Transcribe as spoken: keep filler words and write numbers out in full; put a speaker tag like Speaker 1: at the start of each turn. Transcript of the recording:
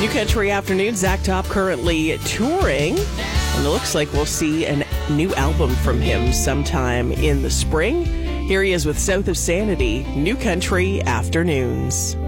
Speaker 1: New Country Afternoon, Zach Top currently touring, and it looks like we'll see a new album from him sometime in the spring. Here he is with South of Sanity, New Country Afternoons.